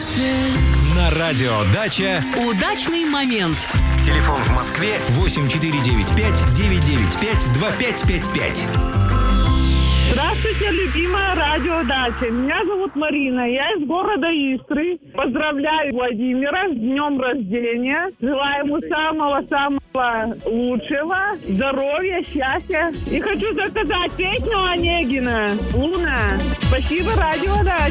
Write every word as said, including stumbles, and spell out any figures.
На радио «Дача». Удачный момент. Телефон в Москве восемь четыре девять пять девять девять пять два пять пять пять. Здравствуйте, любимая радио «Дача». Меня зовут Марина, я из города Истры. Поздравляю Владимира с днем рождения. Желаю ему самого-самого лучшего, здоровья, счастья. И хочу заказать песню Онегина «Луна». Спасибо, радио «Дача».